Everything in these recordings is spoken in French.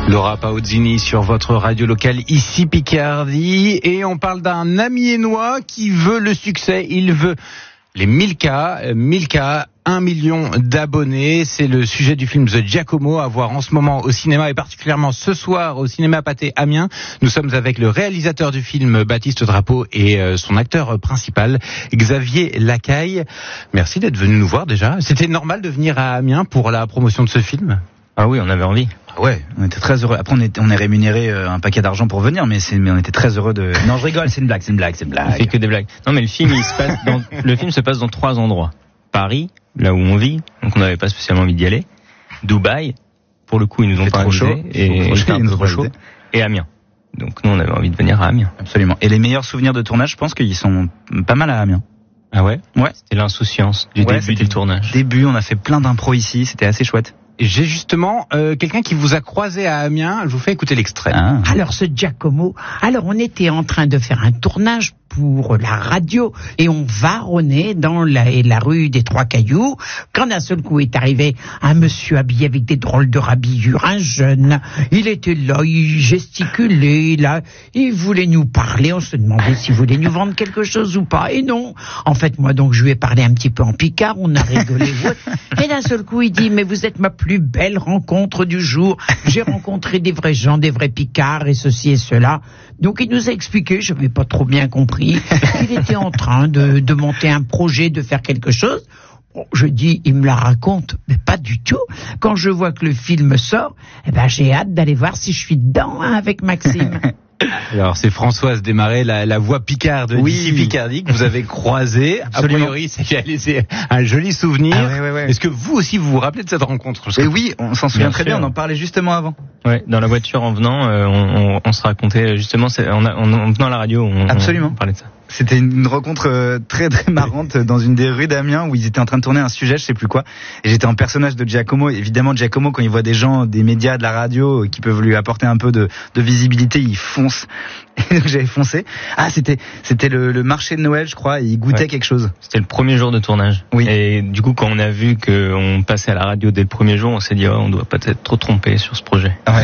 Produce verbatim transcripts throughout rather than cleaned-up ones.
Laura Paozzini sur votre radio locale, ici Picardie, et on parle d'un Amiénois qui veut le succès, il veut les mille K, mille K, un million d'abonnés. C'est le sujet du film The Giacomo, à voir en ce moment au cinéma et particulièrement ce soir au cinéma Pathé Amiens. Nous sommes avec le réalisateur du film, Baptiste Drapeau, et son acteur principal, Xavier Lacaille. Merci d'être venu nous voir déjà. C'était normal de venir à Amiens pour la promotion de ce film ? Ah oui, on avait envie. Ouais, on était très heureux. Après, on est, on est rémunéré euh, un paquet d'argent pour venir, mais, c'est, mais on était très heureux de... Non, je rigole, c'est une blague, c'est une blague, c'est une blague. On fait que des blagues. Non, mais le film, il se passe dans, le film se passe dans trois endroits. Paris, là où on vit, donc on n'avait pas spécialement envie d'y aller. Dubaï, pour le coup, ils nous ont pas trop chaud. Et, il un peu trop chaud. Et Amiens. Donc nous, on avait envie de venir à Amiens. Absolument. Et les meilleurs souvenirs de tournage, je pense qu'ils sont pas mal à Amiens. Ah ouais? Ouais. C'était l'insouciance du ouais, début du tournage. Début, on a fait plein d'impro ici, c'était assez chouette. J'ai justement euh, quelqu'un qui vous a croisé à Amiens. Je vous fais écouter l'extrait. Ah. Alors ce Giacomo, alors on était en train de faire un tournage pour la radio et on varonnait dans la, la rue des Trois Cailloux quand d'un seul coup est arrivé un monsieur habillé avec des drôles de rhabillures, un jeune. Il était là, il gesticulait, là, il voulait nous parler. On se demandait s'il voulait nous vendre quelque chose ou pas. Et non. En fait, moi donc je lui ai parlé un petit peu en picard. On a rigolé. Et d'un seul coup il dit: mais vous êtes ma plus belle rencontre du jour. J'ai rencontré des vrais gens, des vrais picards et ceci et cela. Donc il nous a expliqué, je n'avais pas trop bien compris, qu'il était en train de, de monter un projet, de faire quelque chose. Bon, je dis, il me la raconte, mais pas du tout. Quand je vois que le film sort, eh ben j'ai hâte d'aller voir si je suis dedans hein, avec Maxime. Alors c'est Françoise Desmarais, la, la voix picarde oui. d'ici Picardie, que vous avez croisée. A priori, c'est qu'elle a laissé un joli souvenir. Ah ouais, ouais, ouais. Est-ce que vous aussi vous vous rappelez de cette rencontre? Et oui, on s'en souvient bien très sûr. bien. On en parlait justement avant. Ouais, dans la voiture en venant, euh, on, on, on se racontait justement, c'est, on a, en, en venant à la radio, on, Absolument. on parlait de ça. C'était une rencontre très très marrante dans une des rues d'Amiens où ils étaient en train de tourner un sujet, je sais plus quoi. Et j'étais en personnage de Giacomo. Évidemment, Giacomo, quand il voit des gens, des médias, de la radio qui peuvent lui apporter un peu de, de visibilité, il fonce. Et donc j'avais foncé. Ah, c'était c'était le, le marché de Noël, je crois. Et il goûtait ouais. quelque chose. C'était le premier jour de tournage. Oui. Et du coup, quand on a vu qu'on passait à la radio dès le premier jour, on s'est dit, oh, on doit pas être trop trompé sur ce projet. Ouais.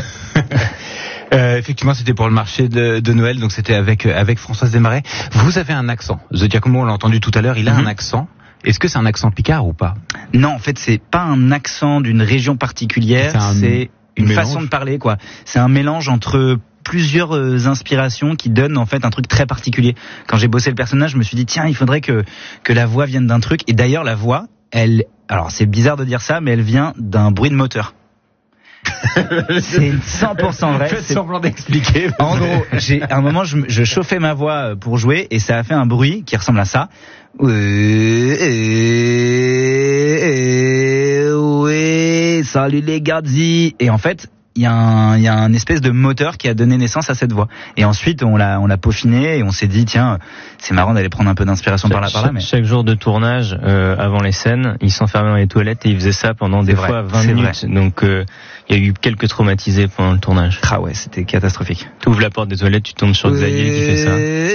Euh, effectivement, c'était pour le marché de, de Noël, donc c'était avec avec Françoise Desmarais. Vous avez un accent. The Giacomo, on l'a entendu tout à l'heure, il a mm-hmm. un accent. Est-ce que c'est un accent picard ou pas? Non, en fait, c'est pas un accent d'une région particulière. C'est, un, c'est une mélange. façon de parler, quoi. C'est un mélange entre plusieurs euh, inspirations qui donnent en fait un truc très particulier. Quand j'ai bossé le personnage, je me suis dit tiens, il faudrait que que la voix vienne d'un truc. Et d'ailleurs, la voix, elle, alors c'est bizarre de dire ça, mais elle vient d'un bruit de moteur. C'est cent pour cent vrai. Faites semblant d'expliquer. En gros, j'ai, à un moment, je, je chauffais ma voix pour jouer et ça a fait un bruit qui ressemble à ça. Oui, oui, salut les gardis. Et en fait, il y a un, il y a un espèce de moteur qui a donné naissance à cette voix. Et ensuite, on l'a, on l'a peaufiné et on s'est dit, tiens, c'est marrant d'aller prendre un peu d'inspiration chaque, par là, par là. Mais... Chaque jour de tournage, euh, avant les scènes, il s'enfermait dans les toilettes et il faisait ça pendant des vrai, fois vingt minutes. Vrai. Donc, euh, il y a eu quelques traumatisés pendant le tournage. Ah ouais, c'était catastrophique. Tu ouvres la porte des toilettes, tu tombes sur Xavier qui fait ça.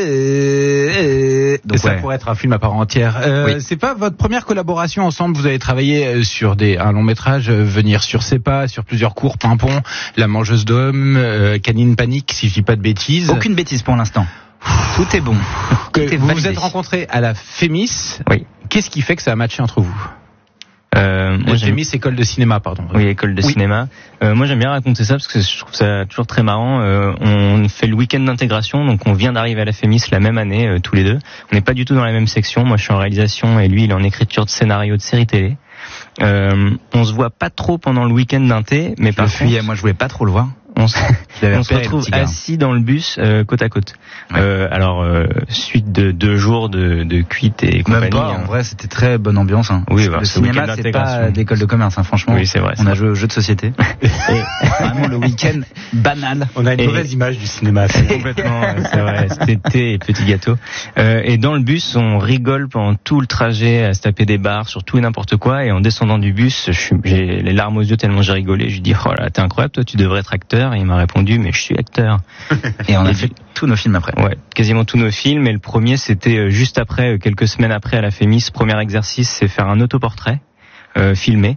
Donc ça ouais. pourrait être un film à part entière. Euh, oui. C'est pas votre première collaboration ensemble. Vous avez travaillé sur des un long métrage, euh, Venir sur ses pas, sur plusieurs cours, Pimpon, La mangeuse d'hommes, euh, Canine Panique, si je dis pas de bêtises. Aucune bêtise pour l'instant. Tout est bon. Tout est vous vous êtes rencontrés à la Fémis. Oui. Qu'est-ce qui fait que ça a matché entre vous? Euh, moi, j'ai mis école de cinéma, pardon. Oui, école de oui. cinéma. Euh, moi, j'aime bien raconter ça parce que je trouve ça toujours très marrant. Euh, on fait le week-end d'intégration, donc on vient d'arriver à la Fémis la même année, euh, tous les deux. On n'est pas du tout dans la même section. Moi, je suis en réalisation et lui, il est en écriture de scénario de série télé. Euh, on se voit pas trop pendant le week-end d'inté, mais je par contre, moi, je voulais pas trop le voir. On se, on se retrouve assis dans le bus euh, côte à côte. Ouais. Euh, alors euh, suite de deux jours de, de cuite et compagnie. Même pas, hein. En vrai, c'était très bonne ambiance. Hein. Oui, le bah, cinéma, c'est pas d'école de commerce, hein, franchement. Oui, c'est vrai. On c'est a vrai. joué au jeu de société. Et vraiment le week-end banal. On a une et mauvaise image du cinéma. C'est complètement, c'est vrai. C'était thé et petit gâteau. Euh, et dans le bus, on rigole pendant tout le trajet à se taper des barres sur tout et n'importe quoi. Et en descendant du bus, je suis, j'ai les larmes aux yeux tellement j'ai rigolé. Je lui dis oh là, t'es incroyable, toi, tu devrais être acteur. Et il m'a répondu mais je suis acteur. Et on a fait tous nos films après. Ouais, quasiment tous nos films. Et le premier, c'était juste après, quelques semaines après à la Fémis. Premier exercice, c'est faire un autoportrait euh, filmé.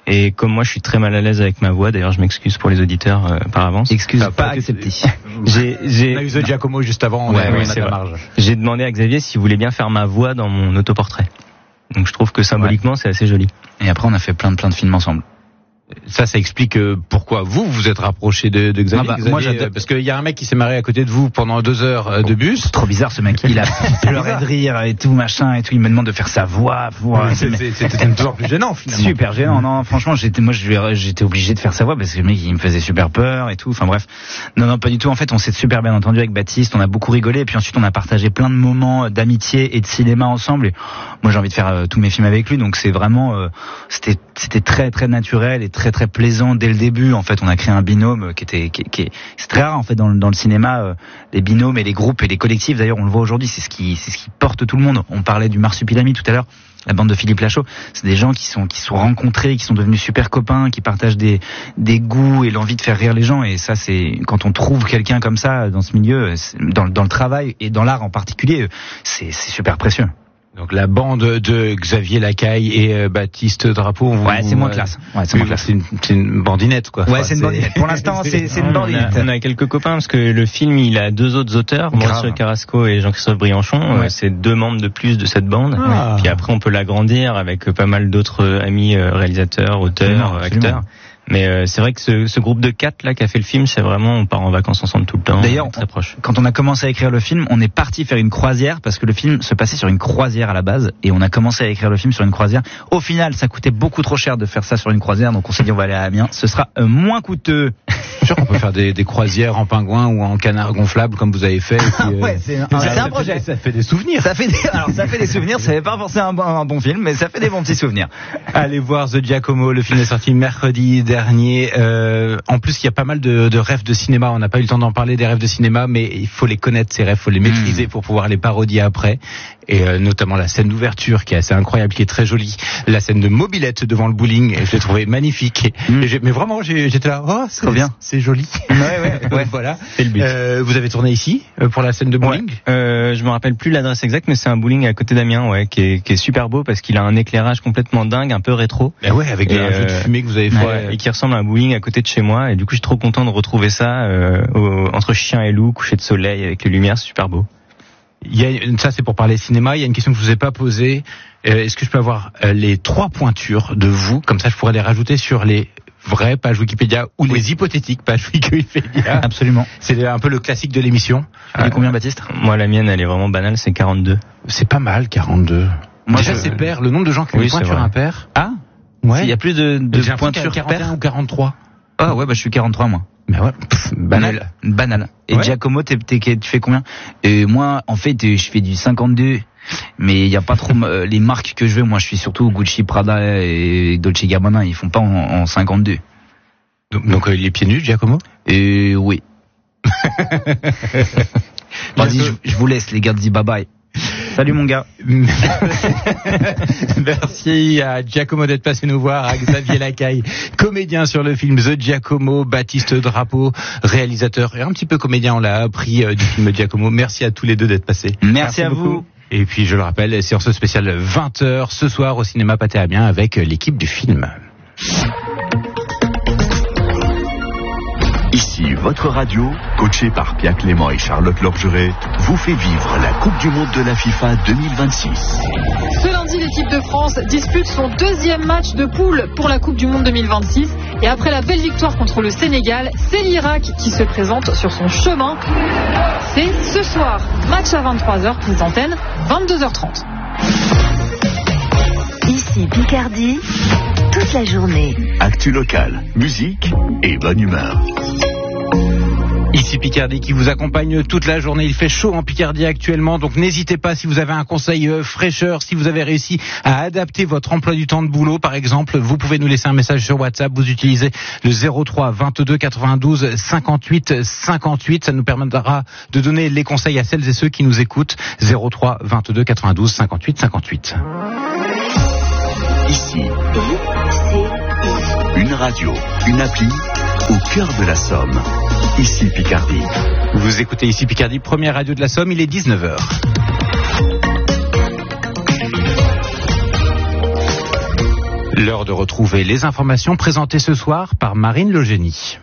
Et comme moi, je suis très mal à l'aise avec ma voix. D'ailleurs, je m'excuse pour les auditeurs euh, par avance. Excuse pas, pas accepté. j'ai, j'ai... On a eu The Giacomo juste avant. On ouais, a, oui, on a de la marge. J'ai demandé à Xavier s'il voulait bien faire ma voix dans mon autoportrait. Donc je trouve que symboliquement, ouais. c'est assez joli. Et après, on a fait plein de plein de films ensemble. Ça, ça explique euh, pourquoi vous vous êtes rapproché de, de Xavier. Ah bah, Xavier moi, j'adore. Parce qu'il y a un mec qui s'est marré à côté de vous pendant deux heures euh, de bus. C'est trop bizarre ce mec. Il a pleuré de rire et tout machin et tout. Il me demande de faire sa voix. voix. C'est, c'est, c'était toujours plus gênant finalement. Super gênant. Non, franchement, j'étais moi, j'étais obligé de faire sa voix parce que le mec il me faisait super peur et tout. Enfin bref. Non, non, pas du tout. En fait, on s'est super bien entendu avec Baptiste. On a beaucoup rigolé et puis ensuite on a partagé plein de moments d'amitié et de cinéma ensemble. Et moi, j'ai envie de faire euh, tous mes films avec lui. Donc c'est vraiment, euh, c'était, c'était très très naturel et très très plaisant. Dès le début, en fait, on a créé un binôme qui était, qui, qui est, c'est très rare en fait dans, dans le cinéma, euh, les binômes et les groupes et les collectifs. D'ailleurs, on le voit aujourd'hui, c'est ce qui, c'est ce qui porte tout le monde. On parlait du Marsupilami tout à l'heure, la bande de Philippe Lachaud. C'est des gens qui sont, qui sont rencontrés, qui sont devenus super copains, qui partagent des, des goûts et l'envie de faire rire les gens. Et ça, c'est quand on trouve quelqu'un comme ça dans ce milieu, dans, dans le travail et dans l'art en particulier, c'est, c'est super précieux. Donc la bande de Xavier Lacaille et euh, Baptiste Drapeau. Vous, ouais, c'est moins classe. Ouais, c'est, oui, moins classe. C'est, une, c'est une bandinette, quoi. Ouais, enfin, c'est une bandinette. Pour l'instant, c'est, c'est une bandinette. On a, on a quelques copains parce que le film, il a deux autres auteurs, Mauricio Carrasco et Jean-Christophe Brianchon. Ouais. C'est deux membres de plus de cette bande. Ah. Puis après, on peut l'agrandir avec pas mal d'autres amis réalisateurs, auteurs, absolument, acteurs. Absolument. Mais euh, c'est vrai que ce, ce groupe de quatre là qui a fait le film, c'est vraiment, on part en vacances ensemble tout le temps. D'ailleurs, très proche. Quand on a commencé à écrire le film, on est parti faire une croisière parce que le film se passait sur une croisière à la base et on a commencé à écrire le film sur une croisière. Au final, ça coûtait beaucoup trop cher de faire ça sur une croisière, donc on s'est dit on va aller à Amiens. Ce sera euh, moins coûteux. Je suis sûr qu'on peut faire des, des croisières en pingouin ou en canard gonflable comme vous avez fait. Et puis, euh, ouais, c'est un, c'est un projet. Ça fait des souvenirs. Ça fait des, alors ça fait des souvenirs. Ça fait pas forcément un bon, un bon film, mais ça fait des bons petits souvenirs. Allez voir The Giacomo. Le film est sorti mercredi dernier. Euh, Euh, en plus, il y a pas mal de, de rêves de cinéma. On n'a pas eu le temps d'en parler des rêves de cinéma, mais il faut les connaître, ces rêves, il faut les maîtriser mmh. pour pouvoir les parodier après. Et euh, notamment la scène d'ouverture qui est assez incroyable, qui est très jolie. La scène de mobilette devant le bowling, et je l'ai trouvé magnifique. Mmh. Et j'ai, mais vraiment, j'ai, j'étais là, oh, c'est, bien. c'est joli. Ouais, ouais, ouais. Voilà. C'est le but. Euh, vous avez tourné ici euh, pour la scène de bowling. Ouais. Euh, je me rappelle plus l'adresse exacte, mais c'est un bowling à côté d'Amiens, ouais, qui est, qui est super beau parce qu'il a un éclairage complètement dingue, un peu rétro. Ben ouais, avec un jeu de fumée que vous avez fait. Ouais, et qui ressemble à un bowling à côté de chez moi. Et du coup, je suis trop content de retrouver ça euh, au, entre chien et loup, coucher de soleil avec les lumières, c'est super beau. Il y a, ça c'est pour parler cinéma. Il y a une question que je vous ai pas posée. Euh, est-ce que je peux avoir euh, les trois pointures de vous, comme ça je pourrais les rajouter sur les vraies pages Wikipédia ou oui. les hypothétiques pages Wikipédia. Absolument. C'est un peu le classique de l'émission. Tu dis combien, Baptiste? Moi, la mienne, elle est vraiment banale, c'est quarante-deux. C'est pas mal, quarante-deux. Moi, déjà, je... c'est pair. Le nombre de gens qui ont oui, des pointures impaires. Ah ouais. Il y a plus de, de pointures quarante-un ou quarante-trois. Ah ouais, bah je suis quarante-trois moi. Mais ouais, pff, banal. Banal. Et ouais. Giacomo, t'es, t'es, tu fais combien? Et moi, en fait, je fais du cinquante-deux. Mais il y a pas trop euh, les marques que je veux. Moi, je suis surtout Gucci, Prada et Dolce Gabbana. Ils font pas en, en cinquante-deux. Donc, donc euh, il est pieds nus, Giacomo? Euh, oui. Vas-y, je, je vous laisse, les gars. Dis bye bye. Salut mon gars. Merci à Giacomo d'être passé nous voir, à Xavier Lacaille, comédien sur le film The Giacomo, Baptiste Drapeau, réalisateur et un petit peu comédien, on l'a appris euh, du film Giacomo. Merci à tous les deux d'être passés. Merci, Merci à beaucoup. vous. Et puis je le rappelle, séance spéciale vingt heures ce soir au cinéma Pâté Amiens avec l'équipe du film. Ici, votre radio, coachée par Pierre Clément et Charlotte Lorgeret, vous fait vivre la Coupe du Monde de la FIFA deux mille vingt-six. Ce lundi, l'équipe de France dispute son deuxième match de poule pour la Coupe du Monde deux mille vingt-six. Et après la belle victoire contre le Sénégal, c'est l'Irak qui se présente sur son chemin. C'est ce soir, match à vingt-trois heures, prise d'antenne, vingt-deux heures trente. Ici Picardie, toute la journée. Actu locale, musique et bonne humeur. Ici Picardie qui vous accompagne toute la journée. Il fait chaud en Picardie actuellement, donc n'hésitez pas si vous avez un conseil euh, fraîcheur, si vous avez réussi à adapter votre emploi du temps de boulot par exemple, vous pouvez nous laisser un message sur WhatsApp, vous utilisez le zéro trois vingt-deux quatre-vingt-douze cinquante-huit cinquante-huit, ça nous permettra de donner les conseils à celles et ceux qui nous écoutent. Zéro trois vingt-deux quatre-vingt-douze cinquante-huit cinquante-huit. Ici, une radio, une appli au cœur de la Somme. Ici Picardie. Vous écoutez Ici Picardie, première radio de la Somme, il est dix-neuf heures. L'heure de retrouver les informations présentées ce soir par Marine Legénie.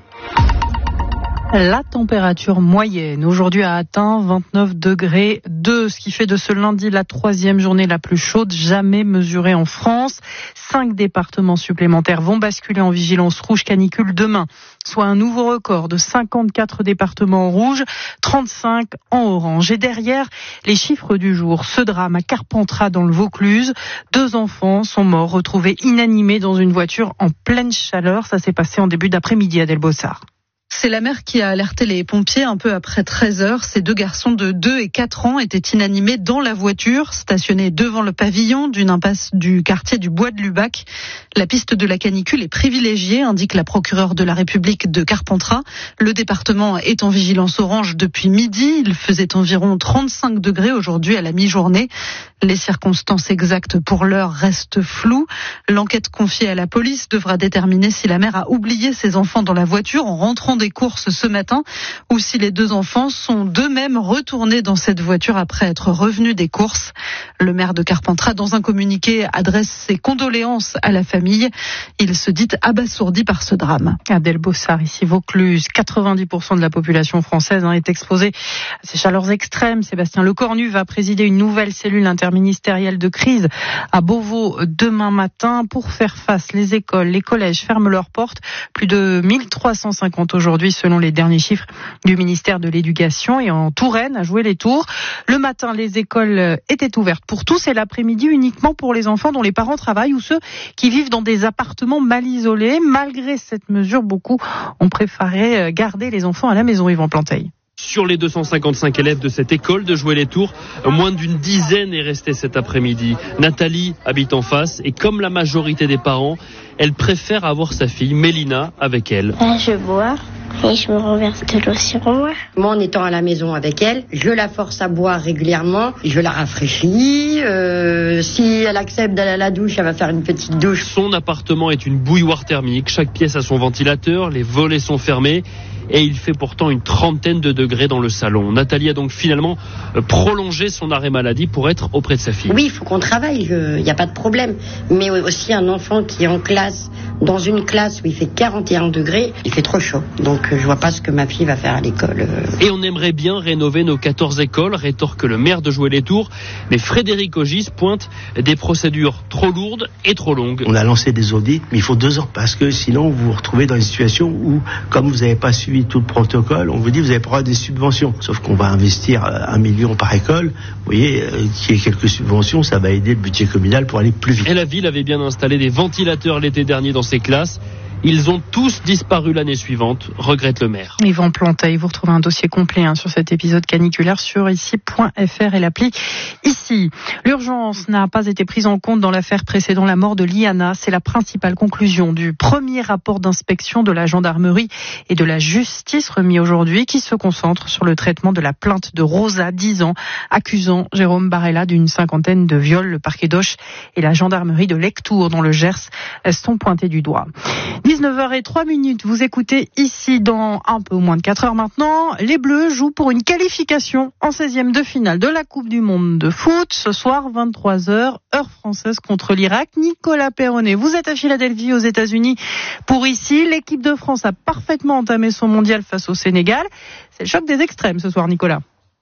La température moyenne aujourd'hui a atteint vingt-neuf degrés deux, ce qui fait de ce lundi la troisième journée la plus chaude jamais mesurée en France. Cinq départements supplémentaires vont basculer en vigilance rouge canicule demain, soit un nouveau record de cinquante-quatre départements en rouge, trente-cinq en orange. Et derrière les chiffres du jour, ce drame à Carpentras dans le Vaucluse. Deux enfants sont morts, retrouvés inanimés dans une voiture en pleine chaleur. Ça s'est passé en début d'après-midi à Delbossard. C'est la mère qui a alerté les pompiers un peu après treize heures. Ces deux garçons de deux et quatre ans étaient inanimés dans la voiture, stationnée devant le pavillon d'une impasse du quartier du Bois de Lubac. La piste de la canicule est privilégiée, indique la procureure de la République de Carpentras. Le département est en vigilance orange depuis midi. Il faisait environ trente-cinq degrés aujourd'hui à la mi-journée. Les circonstances exactes pour l'heure restent floues. L'enquête confiée à la police devra déterminer si la mère a oublié ses enfants dans la voiture en rentrant des courses ce matin ou si les deux enfants sont d'eux-mêmes retournés dans cette voiture après être revenus des courses. Le maire de Carpentras, dans un communiqué, adresse ses condoléances à la famille. Il se dit abasourdi par ce drame. À Delbossard, ici Vaucluse, quatre-vingt-dix pour cent de la population française est exposée à ces chaleurs extrêmes. Sébastien Lecornu va présider une nouvelle cellule interministérielle de crise à Beauvau demain matin pour faire face. Les écoles, les collèges ferment leurs portes. Plus de mille trois cent cinquante aujourd'hui selon les derniers chiffres du ministère de l'Éducation, et en Touraine à jouer les tours. Le matin, les écoles étaient ouvertes pour tous et l'après-midi uniquement pour les enfants dont les parents travaillent ou ceux qui vivent dans des appartements mal isolés. Malgré cette mesure, beaucoup ont préféré garder les enfants à la maison. Yvan Planteil. Sur les deux cent cinquante-cinq élèves de cette école de jouer les tours, moins d'une dizaine est restée cet après-midi. Nathalie habite en face et comme la majorité des parents, elle préfère avoir sa fille Mélina avec elle. Ben, je bois et je me renverse de l'eau sur moi. Moi, en étant à la maison avec elle, je la force à boire régulièrement, je la rafraîchis. Euh, si elle accepte d'aller à la douche, elle va faire une petite douche. Son appartement est une bouilloire thermique. Chaque pièce a son ventilateur, les volets sont fermés. Et il fait pourtant une trentaine de degrés dans le salon. Nathalie a donc finalement prolongé son arrêt maladie pour être auprès de sa fille. Oui, il faut qu'on travaille, il n'y a pas de problème. Mais aussi un enfant qui est en classe, dans une classe où il fait quarante et un degrés, il fait trop chaud. Donc je vois pas ce que ma fille va faire à l'école. Et on aimerait bien rénover nos quatorze écoles, rétorque le maire de Jouer les Tours. Mais Frédéric Ogis pointe des procédures trop lourdes et trop longues. On a lancé des audits, mais il faut deux ans. Parce que sinon vous vous retrouvez dans une situation où, comme vous n'avez pas suivi tout le protocole, on vous dit vous avez pas des subventions. Sauf qu'on va investir un million par école. Vous voyez, euh, qu'il y ait quelques subventions, ça va aider le budget communal pour aller plus vite. Et la ville avait bien installé des ventilateurs l'été dernier dans ses classes. Ils ont tous disparu l'année suivante, regrette le maire. Yvan Planteil, vous retrouvez un dossier complet hein, sur cet épisode caniculaire sur ici point f r et l'appli ici. L'urgence n'a pas été prise en compte dans l'affaire précédant la mort de Liana. C'est la principale conclusion du premier rapport d'inspection de la gendarmerie et de la justice remis aujourd'hui, qui se concentre sur le traitement de la plainte de Rosa, dix ans, accusant Jérôme Barella d'une cinquantaine de viols. Le parquet d'Auch et la gendarmerie de Lectoure dans le Gers sont pointés du doigt. dix-neuf heures zéro trois minutes, vous écoutez ici dans un peu moins de quatre heures maintenant. Les Bleus jouent pour une qualification en seizième de finale de la Coupe du Monde de foot. Ce soir, vingt-trois heures, heure française contre l'Irak. Nicolas Perronnet, vous êtes à Philadelphie aux États-Unis pour ici. L'équipe de France a parfaitement entamé son mondial face au Sénégal. C'est le choc des extrêmes ce soir, Nicolas.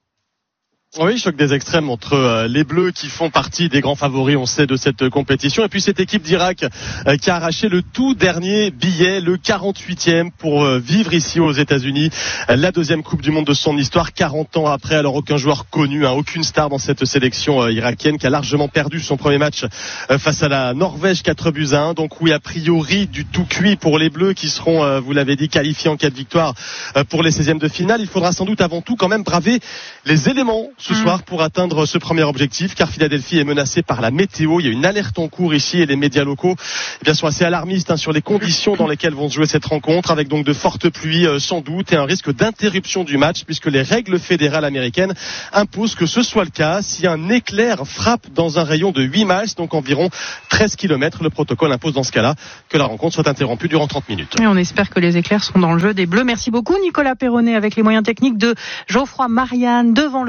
Oui, choc des extrêmes entre euh, les Bleus qui font partie des grands favoris, on sait, de cette euh, compétition, et puis cette équipe d'Irak euh, qui a arraché le tout dernier billet, le quarante-huitième, pour euh, vivre ici aux États-Unis euh, la deuxième Coupe du Monde de son histoire, quarante ans après. Alors aucun joueur connu, hein, aucune star dans cette sélection euh, irakienne qui a largement perdu son premier match euh, face à la Norvège, quatre buts à un. Donc oui, a priori du tout cuit pour les Bleus qui seront, euh, vous l'avez dit, qualifiés en cas de victoire euh, pour les seizièmes de finale. Il faudra sans doute avant tout quand même braver les éléments ce soir pour atteindre ce premier objectif, car Philadelphie est menacée par la météo. Il y a une alerte en cours ici et les médias locaux eh bien, sont assez alarmistes hein, sur les conditions dans lesquelles vont se jouer cette rencontre, avec donc de fortes pluies euh, sans doute et un risque d'interruption du match, puisque les règles fédérales américaines imposent que ce soit le cas si un éclair frappe dans un rayon de huit miles, donc environ treize kilomètres. Le protocole impose dans ce cas-là que la rencontre soit interrompue durant trente minutes. Et on espère que les éclairs sont dans le jeu des Bleus. Merci beaucoup Nicolas Perronnet, avec les moyens techniques de Geoffroy Marianne devant le stade de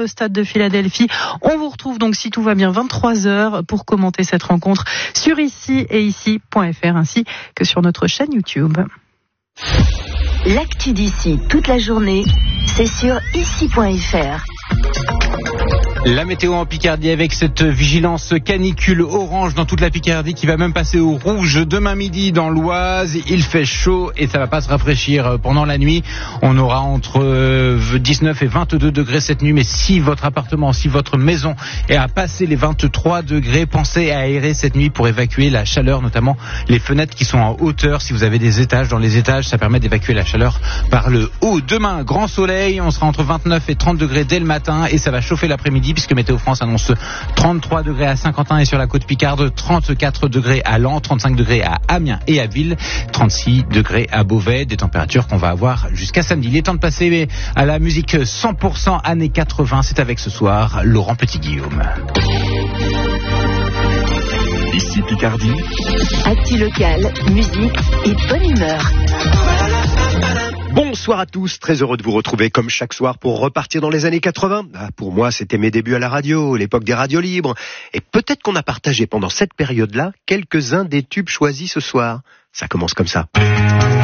Philadelphie. On vous retrouve donc, si tout va bien, vingt-trois heures pour commenter cette rencontre sur ici et ici point f r ainsi que sur notre chaîne YouTube. L'actu d'ici toute la journée, c'est sur ici point f r. La météo en Picardie avec cette vigilance canicule orange dans toute la Picardie qui va même passer au rouge demain midi dans l'Oise. Il fait chaud et ça va pas se rafraîchir pendant la nuit. On aura entre dix-neuf et vingt-deux degrés cette nuit, mais si votre appartement, si votre maison est à passer les vingt-trois degrés, pensez à aérer cette nuit pour évacuer la chaleur, notamment les fenêtres qui sont en hauteur. Si vous avez des étages, dans les étages, ça permet d'évacuer la chaleur par le haut. Demain, grand soleil, on sera entre vingt-neuf et trente degrés dès le matin et ça va chauffer l'après-midi puisque Météo France annonce trente-trois degrés à Saint-Quentin et sur la côte Picarde, trente-quatre degrés à Lens, trente-cinq degrés à Amiens et à Ville, trente-six degrés à Beauvais, des températures qu'on va avoir jusqu'à samedi. Il est temps de passer à la musique cent pour cent années quatre-vingts. C'est avec ce soir Laurent Petit-Guillaume. Ici Picardie. Actu locale, musique et bonne humeur. Bonsoir à tous, très heureux de vous retrouver comme chaque soir pour repartir dans les années quatre-vingts. Ah, pour moi, c'était mes débuts à la radio, l'époque des radios libres. Et peut-être qu'on a partagé pendant cette période-là quelques-uns des tubes choisis ce soir. Ça commence comme ça.